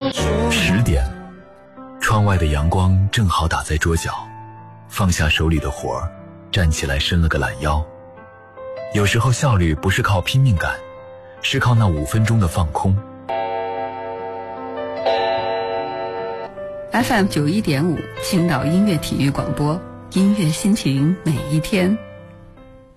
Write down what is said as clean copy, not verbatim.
10点，窗外的阳光正好打在桌角，放下手里的活儿，站起来伸了个懒腰。有时候效率不是靠拼命赶，是靠那5分钟的放空。 FM 91.5青岛音乐体育广播，音乐心情每一天。